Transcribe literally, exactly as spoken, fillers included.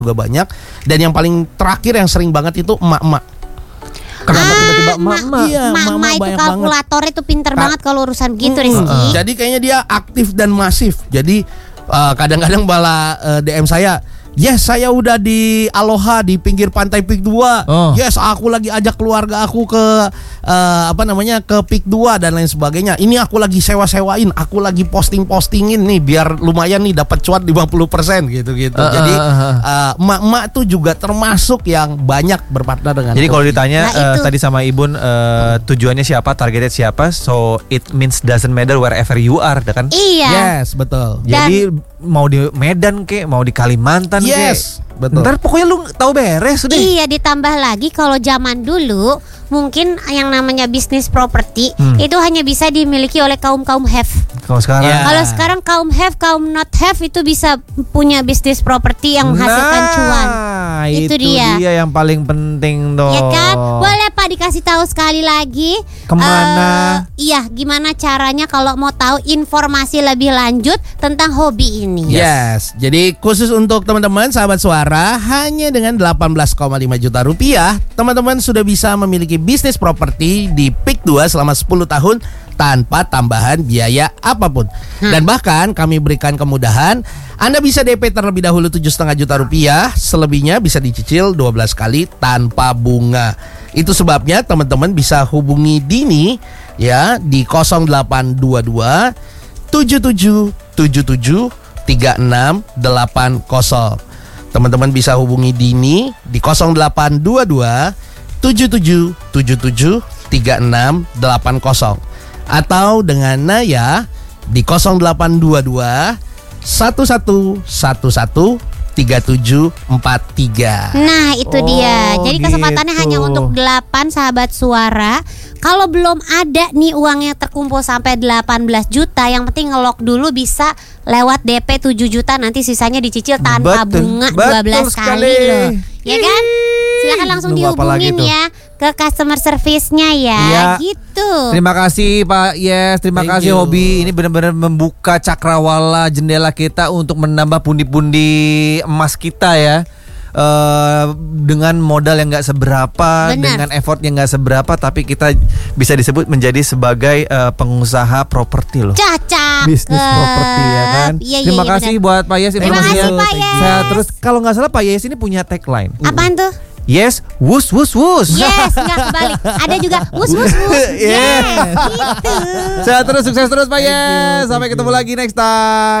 juga banyak. Dan yang paling terakhir yang sering banget itu emak-emak. Kenapa Ah, tiba-tiba emak-emak? Iya, Mama emak-emak itu banyak kalkulator itu pinter Ka- banget kalau urusan gitu, Hmm, Rizky. Jadi kayaknya dia aktif dan masif. Jadi uh, kadang-kadang malah uh, D M saya, yes, saya udah di Aloha di pinggir pantai Pik dua. Oh. Yes, aku lagi ajak keluarga aku ke uh, apa namanya ke Pik dua dan lain sebagainya. Ini aku lagi sewa-sewain, aku lagi posting-postingin nih biar lumayan nih dapat cuan lima puluh persen gitu-gitu. Uh, Jadi uh, uh, uh. uh, emak-emak tuh juga termasuk yang banyak berpartner dengan. Jadi kalau Kopi. ditanya Nah, eh, itu. tadi sama Ibun eh, tujuannya siapa, targeted siapa, so it means doesn't matter wherever you are, dah kan? Iya. Yes, betul. Jadi mau di Medan kek, mau di Kalimantan Yes, kek, betul. ntar pokoknya lu tahu beres deh. Iya, ditambah lagi kalau zaman dulu mungkin yang namanya bisnis properti Hmm. itu hanya bisa dimiliki oleh kaum-kaum have. Kalau sekarang Ya. Kalau sekarang kaum have, kaum not have itu bisa punya bisnis properti yang menghasilkan nah, cuan. Itu itu dia. dia yang paling penting dong. Ya kan? Boleh Pak dikasih tahu sekali lagi Kemana? Eh, iya, gimana caranya kalau mau tahu informasi lebih lanjut tentang hobi ini? Yes, jadi khusus untuk teman-teman sahabat suara, hanya dengan delapan belas koma lima juta rupiah, teman-teman sudah bisa memiliki bisnis properti di Pik dua selama sepuluh tahun tanpa tambahan biaya apapun. Dan bahkan kami berikan kemudahan, Anda bisa D P terlebih dahulu tujuh koma lima juta rupiah, selebihnya bisa dicicil dua belas kali tanpa bunga. Itu sebabnya teman-teman bisa hubungi Dini ya di nol delapan dua dua tujuh tujuh tujuh tujuh tiga enam delapan nol. Teman-teman bisa hubungi Dini di nol delapan dua dua tujuh tujuh tujuh tujuh tiga enam delapan nol atau dengan Naya di nol delapan dua dua satu satu satu satu tiga tujuh empat tiga. Nah, itu Oh, dia. Jadi kesempatannya gitu. hanya untuk delapan sahabat suara. Kalau belum ada nih uangnya terkumpul sampai delapan belas juta, yang penting ngelok dulu bisa lewat D P tujuh juta, nanti sisanya dicicil tanpa Betul, bunga betul dua belas sekali. kali loh. Ya kan? Silakan langsung Nunggu apa lagi dihubungin tuh? ya ke customer service-nya ya. Iya. Gitu. Terima kasih Pak Yes, terima Thank kasih you. Hobi. Ini benar-benar membuka cakrawala jendela kita untuk menambah pundi-pundi emas kita ya. Eh, dengan modal yang nggak seberapa, Benar. dengan effort yang nggak seberapa, tapi kita bisa disebut menjadi sebagai eh, pengusaha properti loh. Cocok. Bisnis properti ya kan. Iya, iya, Terima iya, kasih benar. buat Pak Yes Terima informasinya. kasih, Pak Yes. Saya terus kalau nggak salah Pak Yes ini punya tagline. Apaan tuh? Yes, wus wus wus. Yes, nggak kebalik. Ada juga wus wus wus. Yes. Yes, gitu. Saya terus sukses terus Pak Yes. Sampai ketemu lagi next time.